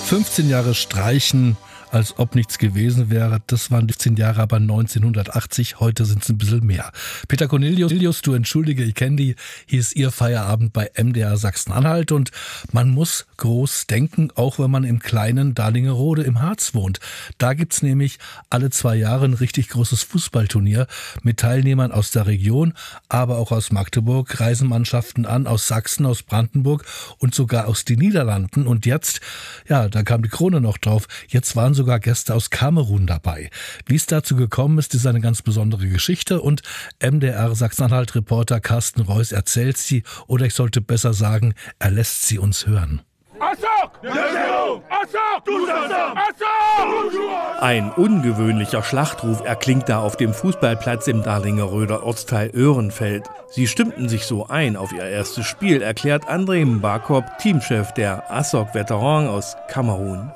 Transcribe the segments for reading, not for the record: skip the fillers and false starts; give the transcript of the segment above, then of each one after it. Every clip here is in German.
15 Jahre streichen, als ob nichts gewesen wäre. Das waren 15 Jahre, aber 1980. Heute sind es ein bisschen mehr. Peter Cornelius, du entschuldige, ich kenne die, hier ist Ihr Feierabend bei MDR Sachsen-Anhalt und man muss groß denken, auch wenn man im kleinen Dalingerode im Harz wohnt. Da gibt's nämlich alle 2 Jahre ein richtig großes Fußballturnier mit Teilnehmern aus der Region, aber auch aus Magdeburg, reisen Mannschaften an, aus Sachsen, aus Brandenburg und sogar aus den Niederlanden. Und jetzt, ja, da kam die Krone noch drauf, jetzt waren sogar Gäste aus Kamerun dabei. Wie es dazu gekommen ist eine ganz besondere Geschichte und MDR Sachsen-Anhalt-Reporter Carsten Reuss erzählt sie, oder ich sollte besser sagen, er lässt sie uns hören. Ein ungewöhnlicher Schlachtruf erklingt da auf dem Fußballplatz im Dalingeröder Ortsteil Öhrenfeld. Sie stimmten sich so ein auf ihr erstes Spiel, erklärt André Mbakop, Teamchef der ASOC-Veteran aus Kamerun.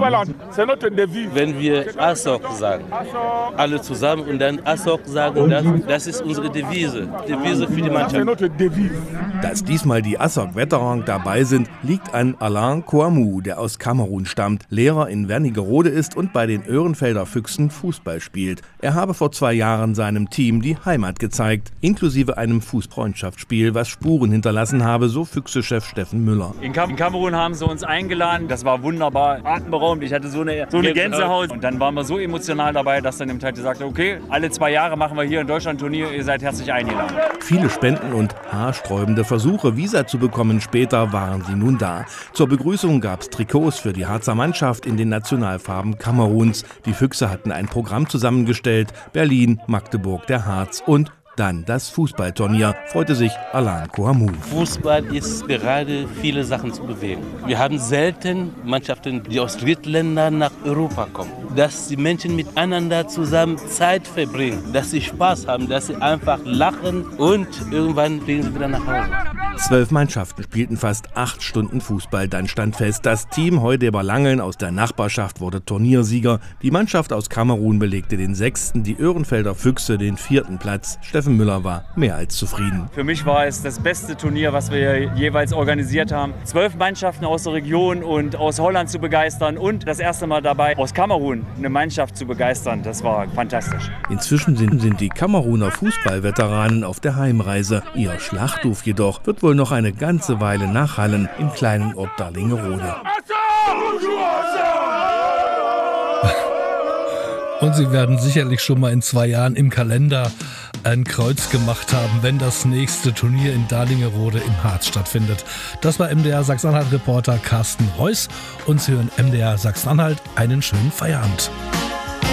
Wenn wir ASOC sagen, alle zusammen und dann ASOC sagen, das ist unsere Devise für die Mannschaft. Dass diesmal die ASOC-Veteran dabei sind, liegt an Alain Kouamou, der aus Kamerun stammt, Lehrer in Wernigerode ist und bei den Öhrenfelder Füchsen Fußball spielt. Er habe vor 2 Jahren seinem Team die Heimat gezeigt, inklusive einem Fußfreundschaftsspiel, was Spuren hinterlassen habe, so Füchse-Chef Steffen Müller. In Kamerun haben sie uns eingeladen, das war wunderbar, atemberaubend, ich hatte so eine Gänsehaut. Und dann waren wir so emotional dabei, dass dann im Tag gesagt okay, alle 2 Jahre machen wir hier in Deutschland Turnier, ihr seid herzlich eingeladen. Viele Spenden und haarsträubende Versuche, Visa zu bekommen, später waren sie nun da. Zur Begrüßung gab es Trikots für die Harzer Mannschaft in den Nationalfarben Kameruns. Die Füchse hatten ein Programm zusammengestellt, Berlin, Magdeburg, der Harz und dann das Fußballturnier, freute sich Alain Kouamou. Fußball ist gerade viele Sachen zu bewegen. Wir haben selten Mannschaften, die aus Drittländern nach Europa kommen. Dass die Menschen miteinander zusammen Zeit verbringen, dass sie Spaß haben, dass sie einfach lachen und irgendwann fliegen sie wieder nach Hause. 12 Mannschaften spielten fast 8 Stunden Fußball. Dann stand fest, das Team Heudeber-Langeln aus der Nachbarschaft wurde Turniersieger. Die Mannschaft aus Kamerun belegte den 6., die Öhrenfelder Füchse den 4. Platz. Steffen Müller war mehr als zufrieden. Für mich war es das beste Turnier, was wir jeweils organisiert haben. 12 Mannschaften aus der Region und aus Holland zu begeistern und das erste Mal dabei, aus Kamerun eine Mannschaft zu begeistern. Das war fantastisch. Inzwischen sind die Kameruner Fußballveteranen auf der Heimreise. Ihr Schlachtruf jedoch wird wohl noch eine ganze Weile nachhallen im kleinen Ort Dalingerode. Und Sie werden sicherlich schon mal in 2 Jahren im Kalender ein Kreuz gemacht haben, wenn das nächste Turnier in Dalingerode im Harz stattfindet. Das war MDR Sachsen-Anhalt-Reporter Carsten Reuss und Sie hören MDR Sachsen-Anhalt. Einen schönen Feierabend.